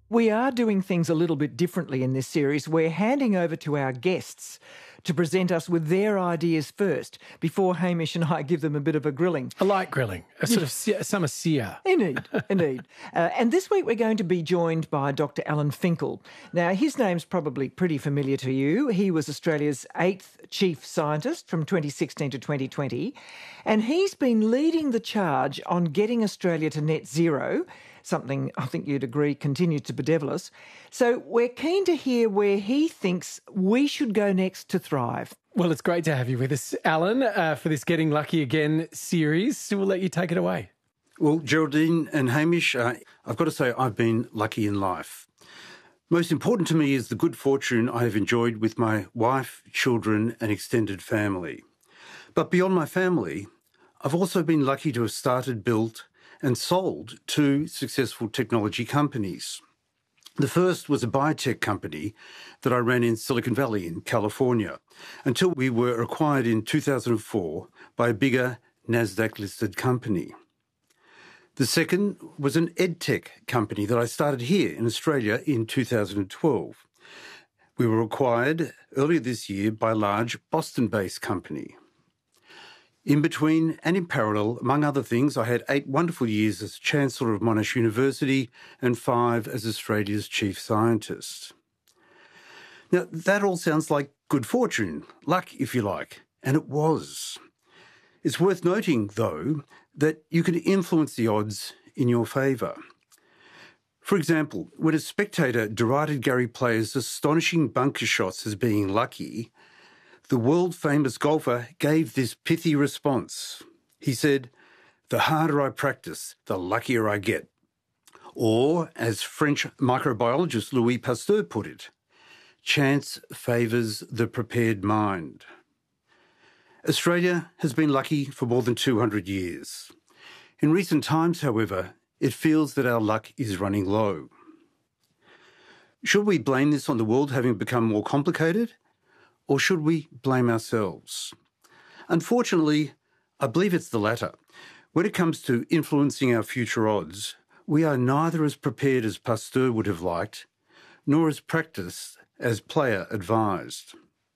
We are doing things a little bit differently in this series. We're handing over to our guests to present us with their ideas first, before Hamish and I give them a bit of a grilling. A light grilling, a sort of summer sear. Indeed. And this week we're going to be joined by Dr. Alan Finkel. Now, his name's probably pretty familiar to you. He was Australia's 8th chief scientist from 2016 to 2020, and he's been leading the charge on getting Australia to net zero, something I think you'd agree continues to bedevil us. So we're keen to hear where he thinks we should go next to thrive. Well, it's great to have you with us, Alan, for this Getting Lucky Again series. So we'll let you take it away. Well, Geraldine and Hamish, I've got to say I've been lucky in life. Most important to me is the good fortune I have enjoyed with my wife, children and extended family. But beyond my family, I've also been lucky to have started, built and sold 2 successful technology companies. The first was a biotech company that I ran in Silicon Valley in California until we were acquired in 2004 by a bigger NASDAQ-listed company. The second was an EdTech company that I started here in Australia in 2012. We were acquired earlier this year by a large Boston-based company. In between and in parallel, among other things, I had 8 wonderful years as Chancellor of Monash University and 5 as Australia's Chief Scientist. Now, that all sounds like good fortune, luck if you like, and it was. It's worth noting, though, that you can influence the odds in your favour. For example, when a spectator derided Gary Player's astonishing bunker shots as being lucky, the world-famous golfer gave this pithy response. He said, "The harder I practice, the luckier I get." Or, as French microbiologist Louis Pasteur put it, "Chance favours the prepared mind." Australia has been lucky for more than 200 years. In recent times, however, it feels that our luck is running low. Should we blame this on the world having become more complicated? Or should we blame ourselves? Unfortunately, I believe it's the latter. When it comes to influencing our future odds, we are neither as prepared as Pasteur would have liked, nor as practiced as Player advised.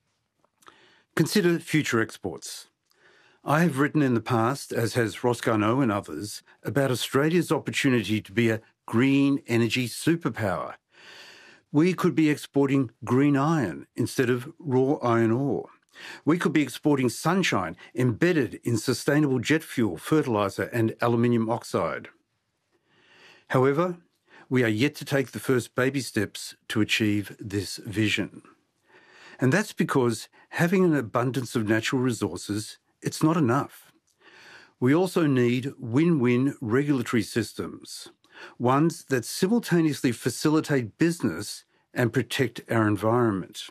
Consider future exports. I have written in the past, as has Ross Garnaut and others, about Australia's opportunity to be a green energy superpower. We could be exporting green iron instead of raw iron ore. We could be exporting sunshine embedded in sustainable jet fuel, fertiliser and aluminium oxide. However, we are yet to take the first baby steps to achieve this vision. And that's because having an abundance of natural resources, it's not enough. We also need win-win regulatory systems, ones that simultaneously facilitate business and protect our environment.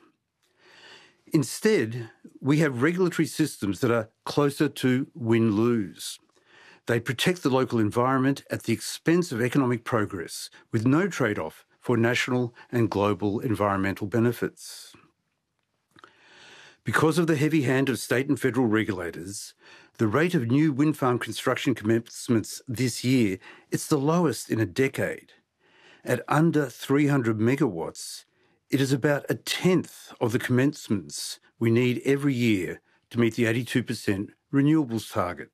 Instead, we have regulatory systems that are closer to win-lose. They protect the local environment at the expense of economic progress, with no trade-off for national and global environmental benefits. Because of the heavy hand of state and federal regulators, the rate of new wind farm construction commencements this year, it's the lowest in a decade. At under 300 megawatts, it is about a tenth of the commencements we need every year to meet the 82% renewables target.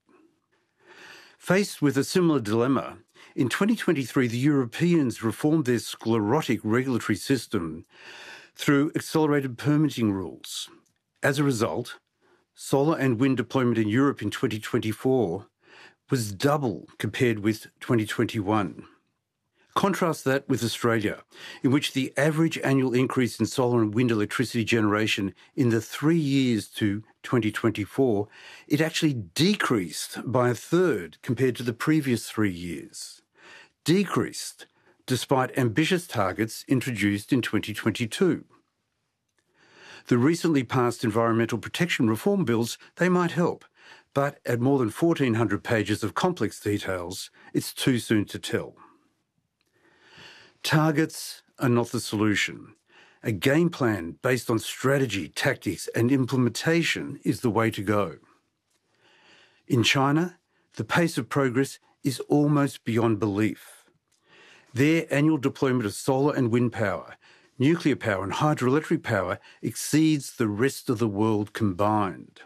Faced with a similar dilemma, in 2023 the Europeans reformed their sclerotic regulatory system through accelerated permitting rules. As a result, solar and wind deployment in Europe in 2024 was double compared with 2021. Contrast that with Australia, in which the average annual increase in solar and wind electricity generation in the 3 years to 2024, it actually decreased by a third compared to the previous 3 years. Decreased, despite ambitious targets introduced in 2022. The recently passed environmental protection reform bills, they might help, but at more than 1,400 pages of complex details, it's too soon to tell. Targets are not the solution. A game plan based on strategy, tactics and implementation is the way to go. In China, the pace of progress is almost beyond belief. Their annual deployment of solar and wind power, nuclear power and hydroelectric power exceeds the rest of the world combined.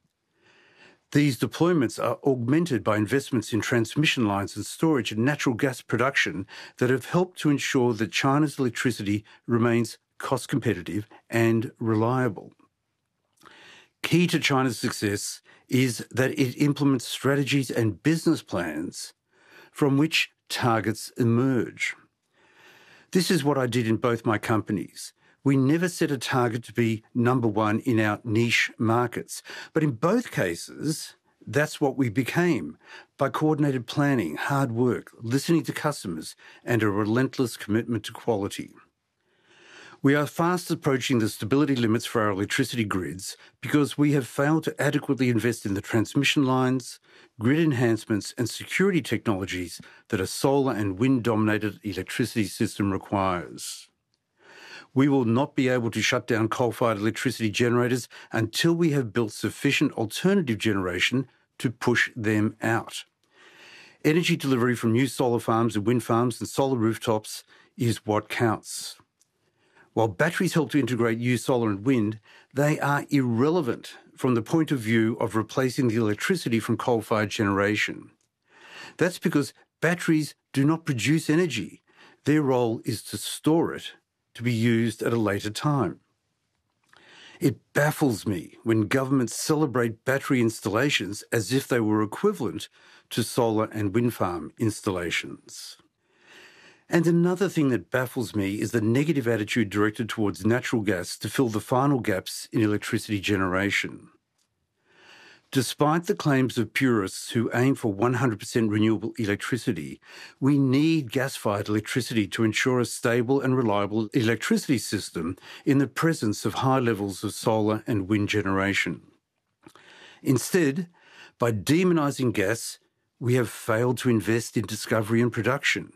These deployments are augmented by investments in transmission lines and storage and natural gas production that have helped to ensure that China's electricity remains cost competitive and reliable. Key to China's success is that it implements strategies and business plans from which targets emerge. This is what I did in both my companies. We never set a target to be number one in our niche markets. But in both cases, that's what we became by coordinated planning, hard work, listening to customers, and a relentless commitment to quality. We are fast approaching the stability limits for our electricity grids because we have failed to adequately invest in the transmission lines, grid enhancements, and security technologies that a solar and wind-dominated electricity system requires. We will not be able to shut down coal-fired electricity generators until we have built sufficient alternative generation to push them out. Energy delivery from new solar farms and wind farms and solar rooftops is what counts. While batteries help to integrate new solar and wind, they are irrelevant from the point of view of replacing the electricity from coal-fired generation. That's because batteries do not produce energy. Their role is to store it to be used at a later time. It baffles me when governments celebrate battery installations as if they were equivalent to solar and wind farm installations. And another thing that baffles me is the negative attitude directed towards natural gas to fill the final gaps in electricity generation. Despite the claims of purists who aim for 100% renewable electricity, we need gas-fired electricity to ensure a stable and reliable electricity system in the presence of high levels of solar and wind generation. Instead, by demonising gas, we have failed to invest in discovery and production.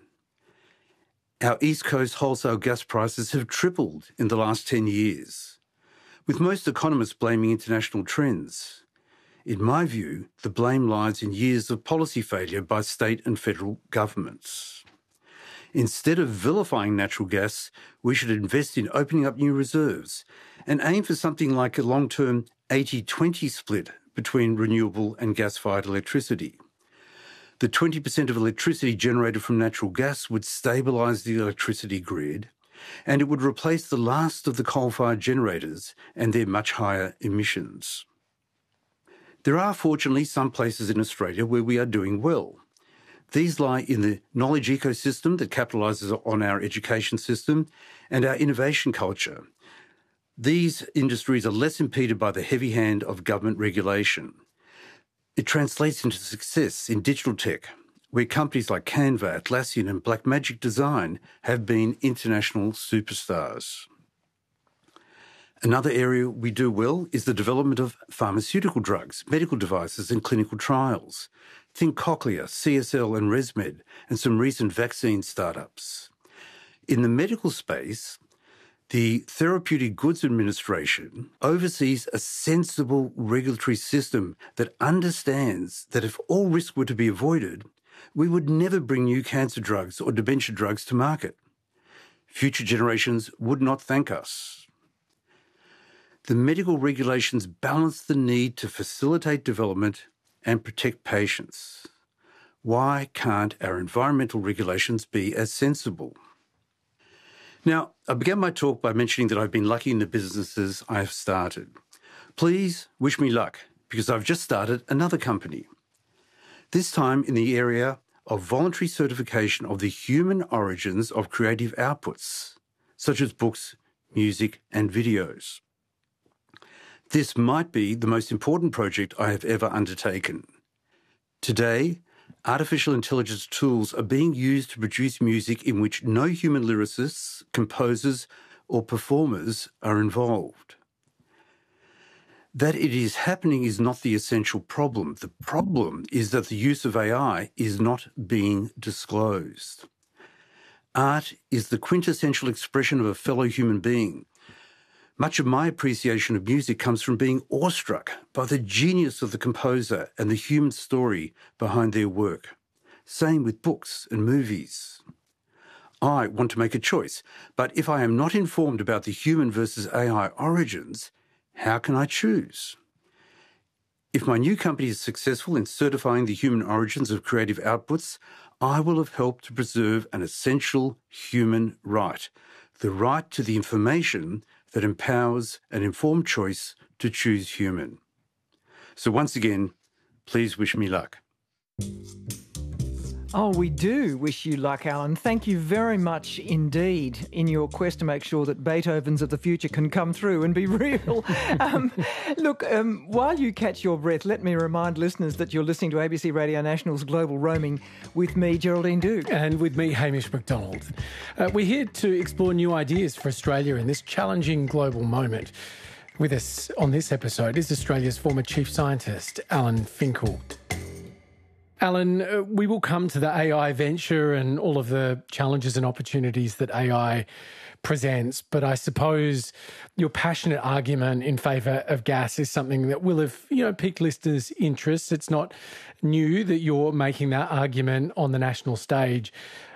Our East Coast wholesale gas prices have tripled in the last 10 years, with most economists blaming international trends. In my view, the blame lies in years of policy failure by state and federal governments. Instead of vilifying natural gas, we should invest in opening up new reserves and aim for something like a long-term 80-20 split between renewable and gas-fired electricity. The 20% of electricity generated from natural gas would stabilise the electricity grid, and it would replace the last of the coal-fired generators and their much higher emissions. There are, fortunately, some places in Australia where we are doing well. These lie in the knowledge ecosystem that capitalises on our education system and our innovation culture. These industries are less impeded by the heavy hand of government regulation. It translates into success in digital tech, where companies like Canva, Atlassian and Blackmagic Design have been international superstars. Another area we do well is the development of pharmaceutical drugs, medical devices and clinical trials. Think Cochlear, CSL and ResMed, and some recent vaccine startups. In the medical space, the Therapeutic Goods Administration oversees a sensible regulatory system that understands that if all risk were to be avoided, we would never bring new cancer drugs or dementia drugs to market. Future generations would not thank us. The medical regulations balance the need to facilitate development and protect patients. Why can't our environmental regulations be as sensible? Now, I began my talk by mentioning that I've been lucky in the businesses I have started. Please wish me luck, because I've just started another company. This time in the area of voluntary certification of the human origins of creative outputs, such as books, music, and videos. This might be the most important project I have ever undertaken. Today, artificial intelligence tools are being used to produce music in which no human lyricists, composers, or performers are involved. That it is happening is not the essential problem. The problem is that the use of AI is not being disclosed. Art is the quintessential expression of a fellow human being. Much of my appreciation of music comes from being awestruck by the genius of the composer and the human story behind their work. Same with books and movies. I want to make a choice. But if I am not informed about the human versus AI origins, how can I choose? If my new company is successful in certifying the human origins of creative outputs, I will have helped to preserve an essential human right, the right to the information that empowers an informed choice to choose human. So once again, please wish me luck. Oh, we do wish you luck, Alan. Thank you very much indeed in your quest to make sure that Beethovens of the future can come through and be real. While you catch your breath, let me remind listeners that you're listening to ABC Radio National's Global Roaming with me, Geraldine Doogue. And with me, Hamish McDonald. We're here to explore new ideas for Australia in this challenging global moment. With us on this episode is Australia's former Chief Scientist, Alan Finkel. Alan, we will come to the AI venture and all of the challenges and opportunities that AI presents, but I suppose your passionate argument in favour of gas is something that will have, piqued listeners' interest. It's not new that you're making that argument on the national stage.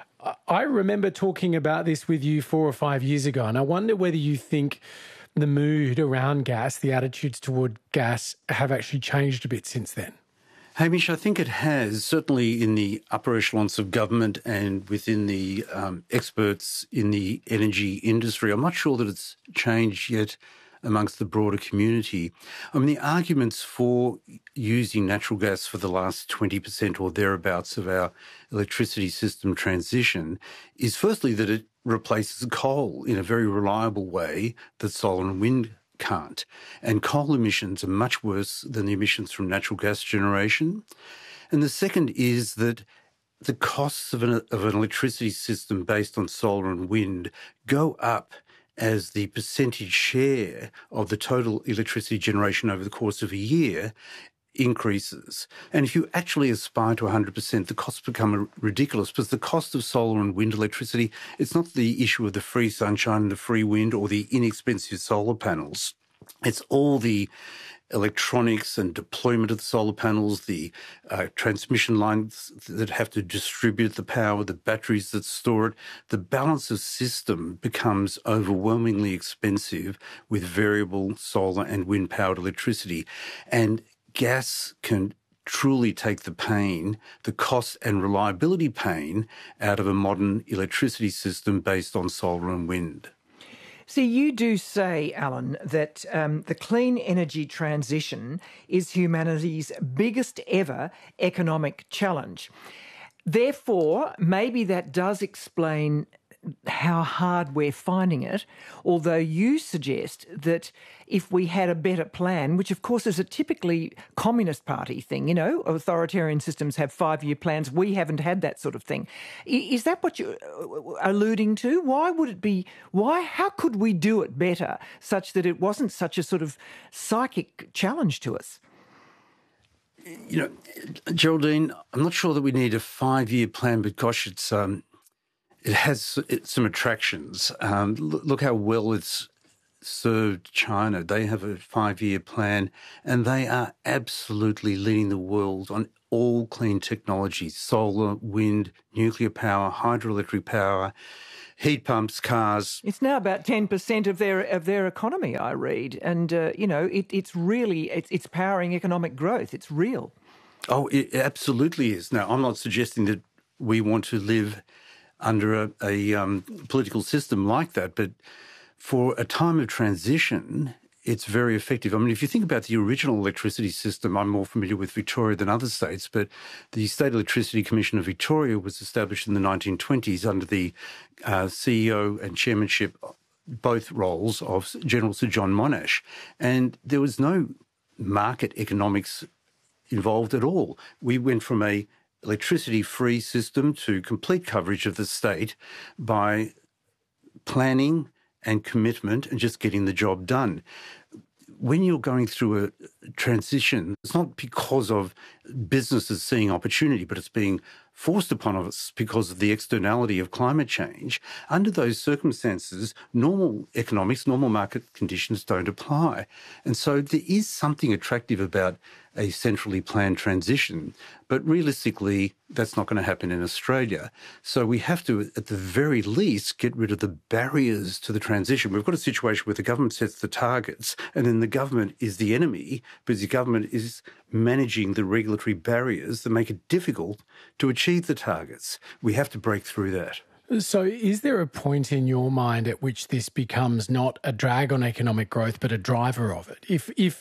I remember talking about this with you 4 or 5 years ago, and I wonder whether you think the mood around gas, the attitudes toward gas, have actually changed a bit since then. Hamish, I think it has, certainly in the upper echelons of government and within the experts in the energy industry. I'm not sure that it's changed yet amongst the broader community. I mean, the arguments for using natural gas for the last 20% or thereabouts of our electricity system transition is firstly that it replaces coal in a very reliable way that solar and wind can't. And coal emissions are much worse than the emissions from natural gas generation. And the second is that the costs of an electricity system based on solar and wind go up as the percentage share of the total electricity generation over the course of a year increases. And if you actually aspire to 100%, the costs become ridiculous because the cost of solar and wind electricity, it's not the issue of the free sunshine and the free wind or the inexpensive solar panels. It's all the electronics and deployment of the solar panels, the transmission lines that have to distribute the power, the batteries that store it. The balance of system becomes overwhelmingly expensive with variable solar and wind-powered electricity. And gas can truly take the pain, the cost and reliability pain out of a modern electricity system based on solar and wind. See, you do say, Alan, that the clean energy transition is humanity's biggest ever economic challenge. Therefore, maybe that does explain how hard we're finding it, although you suggest that if we had a better plan, which of course is a typically Communist Party thing, authoritarian systems have 5-year plans. We haven't had that sort of thing. Is that what you're alluding to? How could we do it better such that it wasn't such a sort of psychic challenge to us? Geraldine, I'm not sure that we need a 5-year plan, but gosh, it has some attractions. Look how well it's served China. They have a 5-year plan and they are absolutely leading the world on all clean technologies: solar, wind, nuclear power, hydroelectric power, heat pumps, cars. It's now about 10% of their economy, I read. And, it's powering economic growth. It's real. Oh, it absolutely is. Now, I'm not suggesting that we want to live under a political system like that, but for a time of transition, it's very effective. I mean, if you think about the original electricity system, I'm more familiar with Victoria than other states, but the State Electricity Commission of Victoria was established in the 1920s under the CEO and chairmanship, both roles, of General Sir John Monash. And there was no market economics involved at all. We went from a electricity-free system to complete coverage of the state by planning and commitment and just getting the job done. When you're going through a transition, it's not because of businesses seeing opportunity, but it's being forced upon us because of the externality of climate change. Under those circumstances, normal economics, normal market conditions don't apply. And so there is something attractive about a centrally planned transition, but realistically, that's not going to happen in Australia. So we have to, at the very least, get rid of the barriers to the transition. We've got a situation where the government sets the targets, and then the government is the enemy because the government is managing the regulatory barriers that make it difficult to achieve the targets. We have to break through that. So is there a point in your mind at which this becomes not a drag on economic growth, but a driver of it?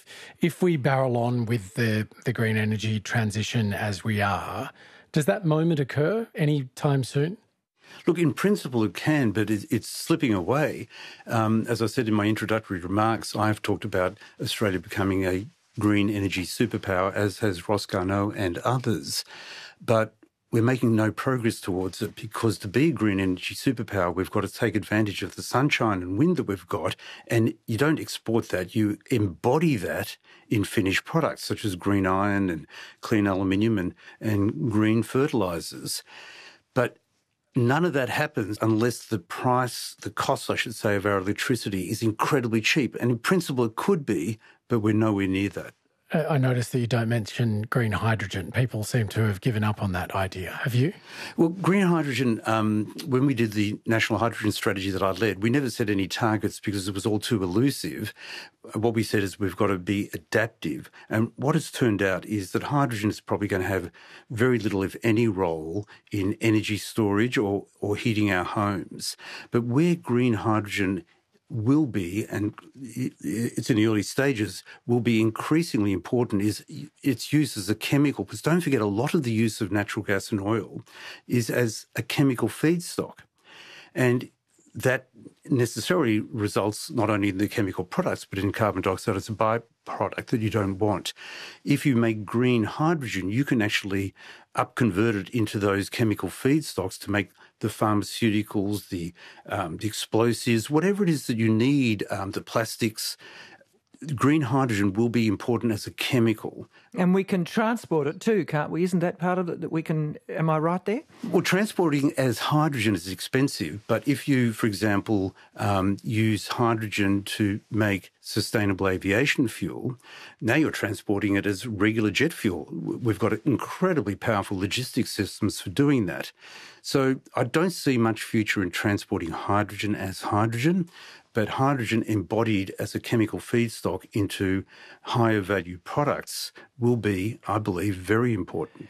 If we barrel on with the green energy transition as we are, does that moment occur any time soon? Look, in principle it can, but it's slipping away. As I said in my introductory remarks, I've talked about Australia becoming a green energy superpower, as has Ross Garnaut and others. But we're making no progress towards it because to be a green energy superpower, we've got to take advantage of the sunshine and wind that we've got. And you don't export that, you embody that in finished products such as green iron and clean aluminium and green fertilisers. But none of that happens unless the cost, I should say, of our electricity is incredibly cheap. And in principle, it could be, but we're nowhere near that. I noticed that you don't mention green hydrogen. People seem to have given up on that idea. Have you? Well, green hydrogen, when we did the national hydrogen strategy that I led, we never set any targets because it was all too elusive. What we said is we've got to be adaptive. And what it's turned out is that hydrogen is probably going to have very little, if any, role in energy storage or heating our homes. But where green hydrogen will be, and it's in the early stages, will be increasingly important is its use as a chemical. Because don't forget, a lot of the use of natural gas and oil is as a chemical feedstock. And that necessarily results not only in the chemical products, but in carbon dioxide as a byproduct that you don't want. If you make green hydrogen, you can actually upconvert it into those chemical feedstocks to make the pharmaceuticals, the explosives, whatever it is that you need, the plastics. Green hydrogen will be important as a chemical. And we can transport it too, can't we? Isn't that part of it that we can, am I right there? Well, transporting as hydrogen is expensive, but if you, for example, use hydrogen to make sustainable aviation fuel, now you're transporting it as regular jet fuel. We've got incredibly powerful logistics systems for doing that. So I don't see much future in transporting hydrogen as hydrogen, but hydrogen embodied as a chemical feedstock into higher value products will be, I believe, very important.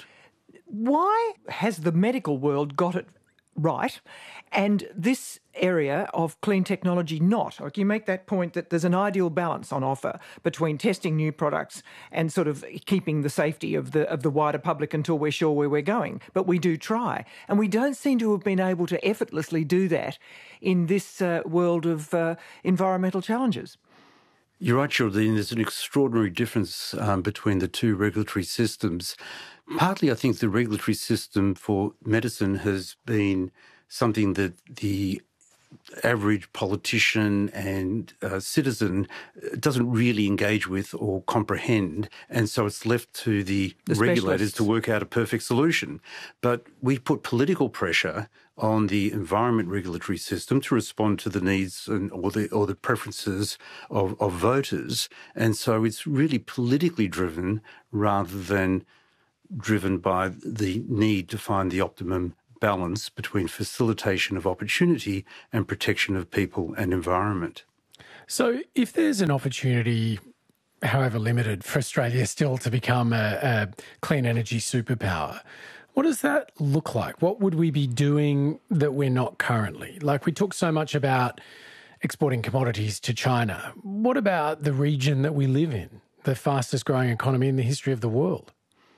Why has the medical world got it right and this area of clean technology not? Like, you make that point that there's an ideal balance on offer between testing new products and sort of keeping the safety of the wider public until we're sure where we're going. But we do try. And we don't seem to have been able to effortlessly do that in this world of environmental challenges. You're right, Geraldine. There's an extraordinary difference between the two regulatory systems. Partly, I think the regulatory system for medicine has been something that the average politician and citizen doesn't really engage with or comprehend, and so it's left to the regulators to work out a perfect solution. But we put political pressure on the environment regulatory system to respond to the needs or the preferences of voters, and so it's really politically driven rather than driven by the need to find the optimum balance between facilitation of opportunity and protection of people and environment. So if there's an opportunity, however limited, for Australia still to become a clean energy superpower, what does that look like? What would we be doing that we're not currently? Like, we talk so much about exporting commodities to China. What about the region that we live in, the fastest growing economy in the history of the world?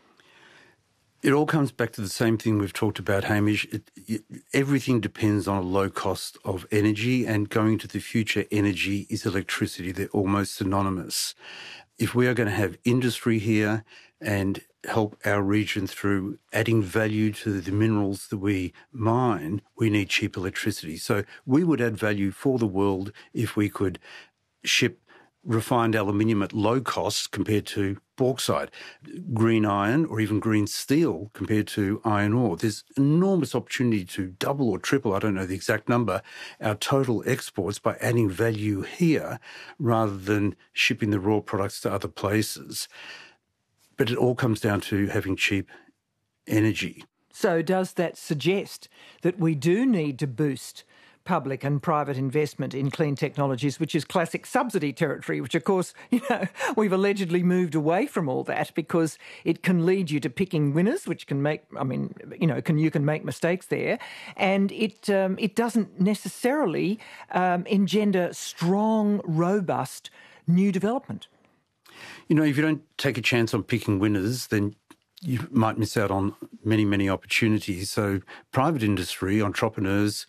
It all comes back to the same thing we've talked about, Hamish. Everything depends on a low cost of energy, and going to the future, energy is electricity. They're almost synonymous. If we are going to have industry here and help our region through adding value to the minerals that we mine, we need cheap electricity. So we would add value for the world if we could ship refined aluminium at low cost compared to bauxite, green iron or even green steel compared to iron ore. There's enormous opportunity to double or triple, I don't know the exact number, our total exports by adding value here rather than shipping the raw products to other places. But it all comes down to having cheap energy. So does that suggest that we do need to boost public and private investment in clean technologies, which is classic subsidy territory, which, of course, we've allegedly moved away from all that because it can lead you to picking winners, which can make, you can make mistakes there, and it doesn't necessarily engender strong, robust new development. If you don't take a chance on picking winners, then you might miss out on many, many opportunities. So private industry, entrepreneurs,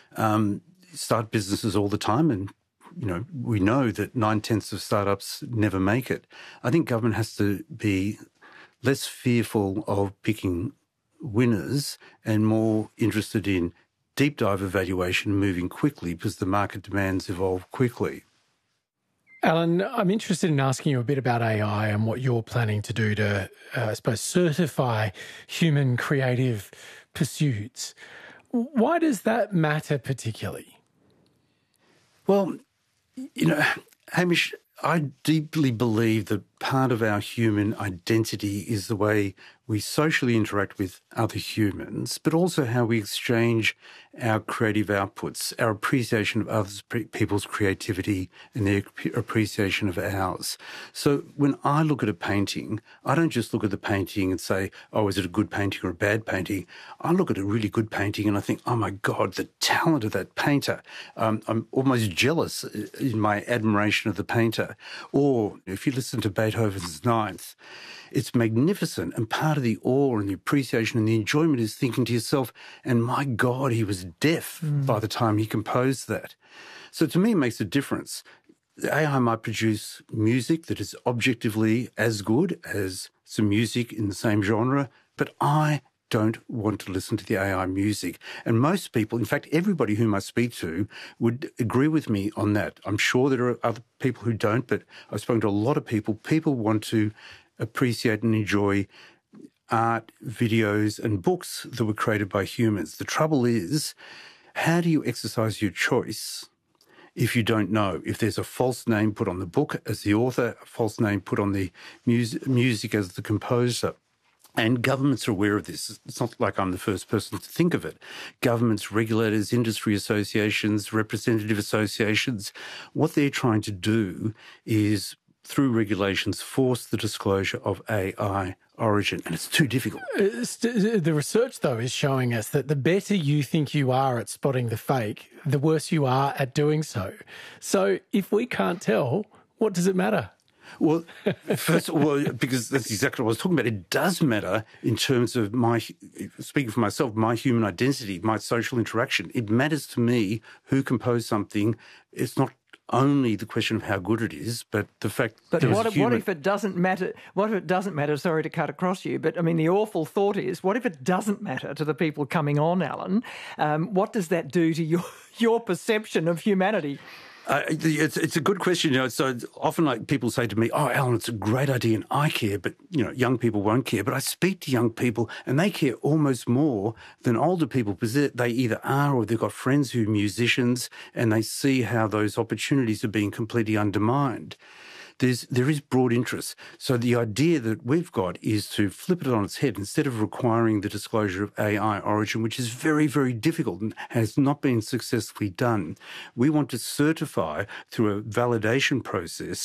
start businesses all the time, and we know that 9/10 of startups never make it. I think government has to be less fearful of picking winners and more interested in deep dive evaluation moving quickly because the market demands evolve quickly. Alan, I'm interested in asking you a bit about AI and what you're planning to do to, certify human creative pursuits. Why does that matter particularly? Well, Hamish, I deeply believe that part of our human identity is the way we socially interact with other humans, but also how we exchange our creative outputs, our appreciation of other people's creativity and their appreciation of ours. So when I look at a painting, I don't just look at the painting and say, oh, is it a good painting or a bad painting? I look at a really good painting and I think, oh my God, the talent of that painter. I'm almost jealous in my admiration of the painter. Or if you listen to Beethoven's Ninth, it's magnificent, and part of the awe and the appreciation and the enjoyment is thinking to yourself, and my God, he was deaf by the time he composed that. So to me, it makes a difference. The AI might produce music that is objectively as good as some music in the same genre, but I don't want to listen to the AI music. And most people, in fact, everybody whom I speak to would agree with me on that. I'm sure there are other people who don't, but I've spoken to a lot of people. People want to appreciate and enjoy art, videos, and books that were created by humans. The trouble is, how do you exercise your choice if you don't know? If there's a false name put on the book as the author, a false name put on the music as the composer. And governments are aware of this. It's not like I'm the first person to think of it. Governments, regulators, industry associations, representative associations, what they're trying to do is, through regulations, force the disclosure of AI origin, and it's too difficult. The research, though, is showing us that the better you think you are at spotting the fake, the worse you are at doing so. So if we can't tell, what does it matter? Well, first of all, because that's exactly what I was talking about. It does matter in terms of speaking for myself, my human identity, my social interaction. It matters to me who composed something. It's not only the question of how good it is, but the fact that what if it doesn't matter? What if it doesn't matter? Sorry to cut across you, but I mean, the awful thought is, what if it doesn't matter to the people coming on, Alan? What does that do to your perception of humanity? It's a good question. So often, like, people say to me, "Oh, Alan, it's a great idea, and I care," but young people won't care. But I speak to young people, and they care almost more than older people because they either are or they've got friends who are musicians, and they see how those opportunities are being completely undermined. There is broad interest. So the idea that we've got is to flip it on its head. Instead of requiring the disclosure of AI origin, which is very, very difficult and has not been successfully done, we want to certify through a validation process